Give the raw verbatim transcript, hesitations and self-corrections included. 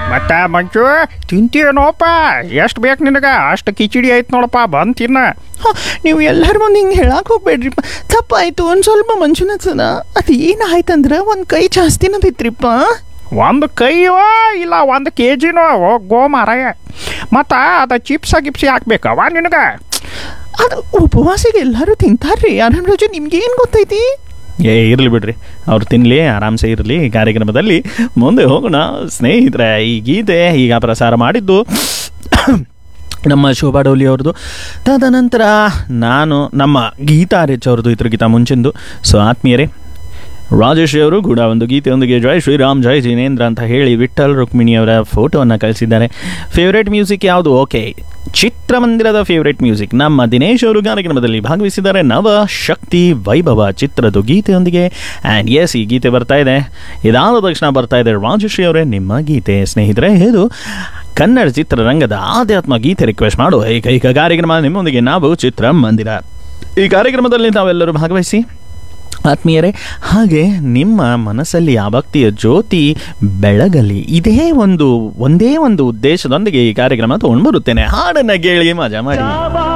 ಮತ್ತ ಮಂಚು ತಿಂತೀನೋಪ, ಎಷ್ಟು ಬೇಕು ನಿನಗೆ ಅಷ್ಟು ಕಿಚಡಿ ಐತೆ ನೋಡಪ್ಪ, ಬಂದು ತಿನ್ನ. ಹಾಂ, ನೀವು ಎಲ್ಲರ ಮುಂದೆ ಹಿಂಗೆ ಹೇಳಕ್ಕೆ ಹೋಗ್ಬೇಡ್ರಿಪ್ಪ, ತಪ್ಪಾಯ್ತು. ಒಂದು ಸ್ವಲ್ಪ ಮಂಜುನಾಥನ ಅದು ಏನಾಯ್ತಂದ್ರೆ ಒಂದು ಕೈ ಜಾಸ್ತಿನ ಬಿತ್ರಿಪ್ಪ. ಒಂದು ಕೈಯೋ ಇಲ್ಲ ಒಂದು ಕೆ ಜಿನೋ ಗೋ ಮಾರಾಯ. ಮತ್ತು ಅದು ಚಿಪ್ಸ ಗಿಪ್ಸಿ ಹಾಕ್ಬೇಕವ ನಿನಗೆ? ಅದು ಉಪವಾಸಿಗೆ ಎಲ್ಲರೂ ತಿಂತಾರ್ರಿ. ಆರಾಮ್ ರೋಜು ನಿಮ್ಗೇನು ಗೊತ್ತೈತಿ? ಏ ಇರಲಿ ಬಿಡ್ರಿ, ಅವ್ರು ತಿನ್ನಲಿ, ಆರಾಮ್ಸೆ ಇರಲಿ. ಕಾರ್ಯಕ್ರಮದಲ್ಲಿ ಮುಂದೆ ಹೋಗೋಣ ಸ್ನೇಹಿತರೆ. ಈ ಗೀತೆ ಈಗ ಪ್ರಸಾರ ಮಾಡಿದ್ದು ನಮ್ಮ ಶೋಭಾ ಡೋಲಿ ಅವ್ರದ್ದು. ತದನಂತರ ನಾನು ನಮ್ಮ ಗೀತಾ ರಿಚ್ ಅವ್ರದ್ದು, ಇದ್ರಿಗಿಂತ ಮುಂಚಿಂದು. ಸೊ ಆತ್ಮೀಯರೇ, ರಾಜೇಶ್ ಅವರು ಕೂಡ ಒಂದು ಗೀತೆಯೊಂದಿಗೆ ಜೈ ಶ್ರೀರಾಮ್ ಜೈ ಜಿನೇಂದ್ರ ಅಂತ ಹೇಳಿ ವಿಠಲ್ ರುಕ್ಮಿಣಿಯವರ ಫೋಟೋವನ್ನು ಕಳಿಸಿದ್ದಾರೆ. ಫೇವ್ರೇಟ್ ಮ್ಯೂಸಿಕ್ ಯಾವುದು? ಓಕೆ, ಚಿತ್ರಮಂದಿರದ ಫೇವ್ರೇಟ್ ಮ್ಯೂಸಿಕ್ ನಮ್ಮ ದಿನೇಶ್ ಅವರು ಕಾರ್ಯಕ್ರಮದಲ್ಲಿ ಭಾಗವಹಿಸಿದ್ದಾರೆ. ನವ ಶಕ್ತಿ ವೈಭವ ಚಿತ್ರದ ಗೀತೆಯೊಂದಿಗೆ. ಆ್ಯಂಡ್ ಎಸ್, ಈ ಗೀತೆ ಬರ್ತಾ ಇದೆ. ಇದಾದ ತಕ್ಷಣ ಬರ್ತಾ ಇದೆ ರಾಜಶ್ರೀ ಅವರೇ ನಿಮ್ಮ ಗೀತೆ. ಸ್ನೇಹಿತರೆ, ಇದು ಕನ್ನಡ ಚಿತ್ರರಂಗದ ಆಧ್ಯಾತ್ಮ ಗೀತೆ ರಿಕ್ವೆಸ್ಟ್ ಮಾಡುವ ಏಕೈಕ ಕಾರ್ಯಕ್ರಮ ನಿಮ್ಮೊಂದಿಗೆ ನಾವು ಚಿತ್ರಮಂದಿರ. ಈ ಕಾರ್ಯಕ್ರಮದಲ್ಲಿ ತಾವೆಲ್ಲರೂ ಭಾಗವಹಿಸಿ ಆತ್ಮೀಯರೇ. ಹಾಗೆ ನಿಮ್ಮ ಮನಸ್ಸಲ್ಲಿ ಆ ಭಕ್ತಿಯ ಜ್ಯೋತಿ ಬೆಳಗಲಿ, ಇದೇ ಒಂದು ಒಂದೇ ಒಂದು ಉದ್ದೇಶದೊಂದಿಗೆ ಈ ಕಾರ್ಯಕ್ರಮ ತಗೊಂಡು ಬರುತ್ತೇನೆ. ಹಾಡನ್ನು ಕೇಳಿ ಮಜಾ ಮಾಡಿ.